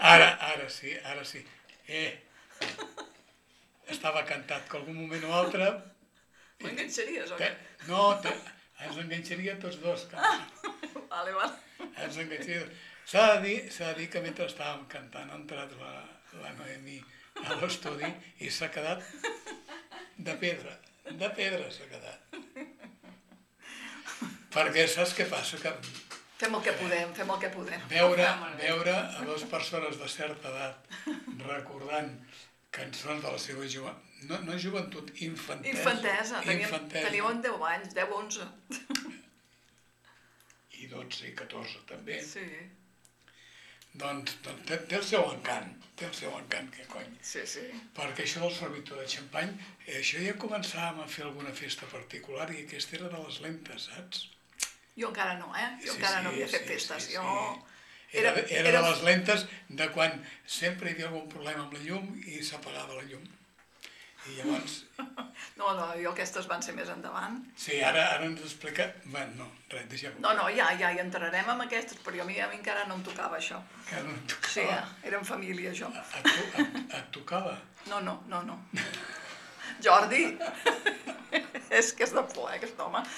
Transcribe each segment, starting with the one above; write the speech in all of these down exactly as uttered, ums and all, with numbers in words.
Ara, ara sí, ara sí. Eh, estava cantat que algun moment o altre... M'enganxaries o Te, què? no, te, ens enganxaria tots dos. Ah, vale, vale. Ens enganxaria. S'ha de dir, s'ha de dir que mentre estàvem cantant ha entrat la, la Noemi a l'estudi i s'ha quedat de pedra. De pedra s'ha quedat. Perquè saps què passa? Que Fem el que podem, fem el que podem. veure, veure a dues persones de certa edat recordant cançons de la seva joventut, no, no joventut, infantesa. Infantesa, teníem, infantesa. teníem deu anys, deu, onze. I dotze i catorze també. Sí, Doncs, doncs té, té el seu encant, té el seu encant, que cony. sí, sí. Perquè això del sorbitó de xampany, eh, això ja començàvem a fer alguna festa particular i aquesta era de les lentes, saps? Jo encara no, eh? Jo Sí, encara sí, no havia fet sí, festes. sí, Jo... sí. Era, era, era de les lentes de quan sempre hi havia algun problema amb la llum i s'apagava la llum. I llavors... No, no, jo aquestes van ser més endavant. Sí, ara, ara ens explica... Bé, no, res, deixem-ho. No, no, ja, ja hi entrarem amb aquestes, però a mi, a mi encara no em tocava això. Que no et tocava. Sí, era en família, això. Et, to- et, et tocava? No, no, no, no. Jordi! És que és de por, eh, aquest home.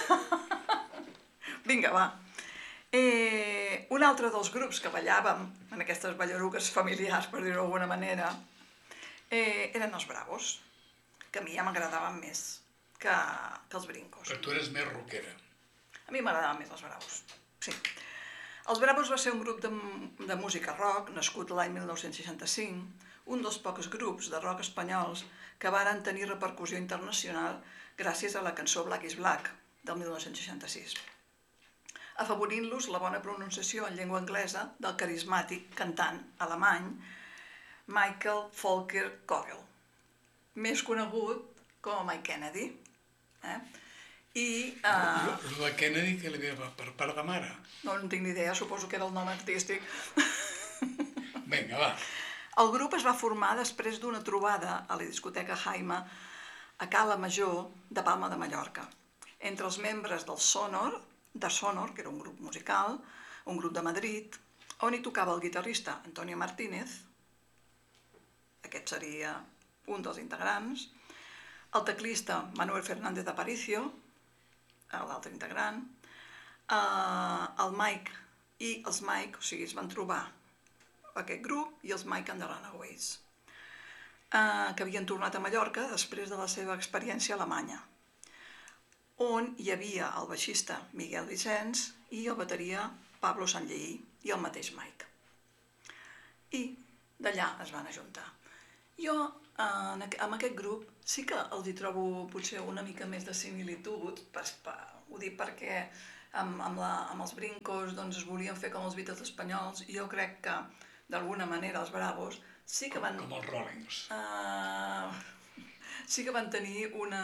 Vinga, va. Eh, un altre dels grups que ballàvem en aquestes ballarugues familiars, per dir-ho d'alguna manera, eh, eren els Bravos, que a mi ja m'agradaven més que, que els Brincos. Però tu eres més rockera. A mi m'agradaven més els Bravos, sí. Els Bravos va ser un grup de, de música rock, nascut l'any mil nou-cents seixanta-cinc, un dels pocs grups de rock espanyols que varen tenir repercussió internacional gràcies a la cançó Black is Black, del mil nou-cents seixanta-sis, afavorint-los la bona pronunciació en llengua anglesa del carismàtic cantant alemany Michael Volker Kogel, més conegut com a Mike Kennedy. Eh? I... Uh, Lo de Kennedy que li ve per part de mare. no, no tinc ni idea, suposo que era el nom artístic. Vinga, va. El grup es va formar després d'una trobada a la discoteca Jaime a Cala Major de Palma de Mallorca, entre els membres del Sonor, de Sonor, que era un grup musical, un grup de Madrid, on hi tocava el guitarrista Antonio Martínez, aquest seria un dels integrants, el teclista Manuel Fernández Aparicio, l'altre integrant, eh, el Mike i els Mike, o sigui, es van trobar aquest grup i els Mike and the Runaways, eh, que havien tornat a Mallorca després de la seva experiència a Alemanya, on hi havia el baixista Miguel Vicenç i el bateria Pablo Sanlleí i el mateix Mike. I d'allà es van ajuntar. Jo, en, amb aquest grup, sí que els hi trobo potser una mica més de similitud, per, per, ho dic perquè amb, amb, la, amb els Brincos doncs, es volien fer com els Beatles espanyols, i jo crec que, d'alguna manera, els Bravos sí que van... Com els Rollings. Uh, sí que van tenir una...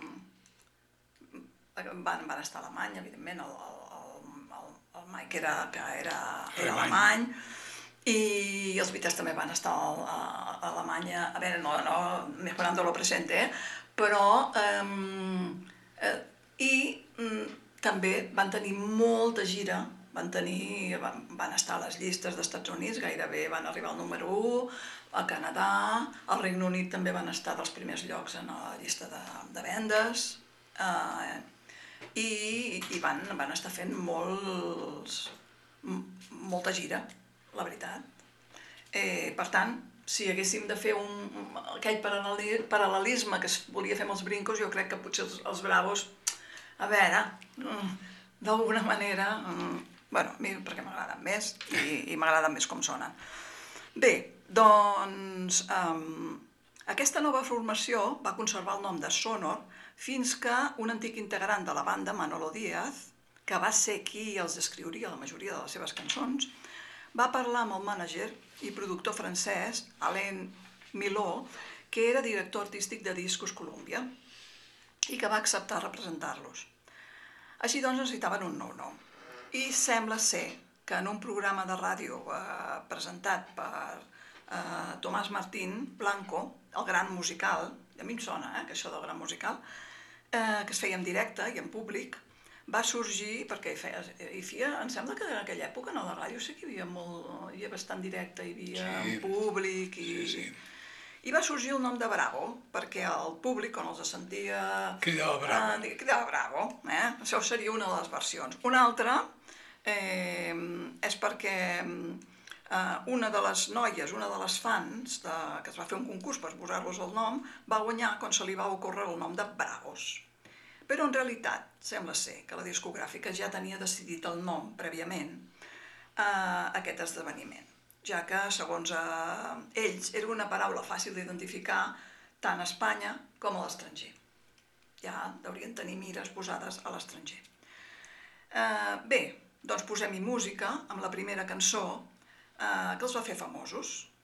Van, van estar a Alemanya, evidentment, el, el, el, el Mike era, que era, era alemany, i els Beatles també van estar a, a Alemanya, a veure, no, no mejorando lo presente, eh? Però, eh, eh, i mm, també van tenir molta gira, van, tenir, van, van estar a les llistes dels Estats Units, gairebé van arribar al número u, a Canadà, al Regne Unit també van estar dels primers llocs en la llista de, de vendes, eh, i, i van, van estar fent molts, molta gira, la veritat. Eh, per tant, si haguéssim de fer un, aquell paral·lelisme que es volia fer amb els Brincos, jo crec que potser els, els Bravos, a veure, d'alguna manera, bueno, a mi perquè m'agraden més i, i m'agraden més com sonen. Bé, doncs, um, aquesta nova formació va conservar el nom de Sonor fins que un antic integrant de la banda, Manolo Díaz, que va ser qui els escriuria la majoria de les seves cançons, va parlar amb el mànager i productor francès Alain Milot, que era director artístic de Discos Columbia, i que va acceptar representar-los. Així doncs necessitaven un nou nom. I sembla ser que en un programa de ràdio eh, presentat per eh, Tomàs Martín Blanco, el gran musical, a mi em sona, eh, que això del gran musical, eh, que es feia en directe i en públic, va sorgir, perquè hi feia, hi feia, em sembla que en aquella època a la ràdio sí que hi havia molt, hi havia bastant directe, hi havia Sí, un públic i... sí, sí. I va sorgir el nom de Bravo, perquè el públic, quan els sentia... Cridava Bravo. Eh, cridava Bravo, eh? Això seria una de les versions. Una altra eh, és perquè eh, una de les noies, una de les fans, de, que es va fer un concurs per posar-los el nom, va guanyar quan se li va ocórrer el nom de Bravos. Però en realitat sembla ser que la discogràfica ja tenia decidit el nom prèviament a aquest esdeveniment, ja que, segons eh, ells, era una paraula fàcil d'identificar tant a Espanya com a l'estranger. Ja deurien tenir mires posades a l'estranger. Eh, bé, doncs posem-hi música amb la primera cançó eh, que els va fer famosos.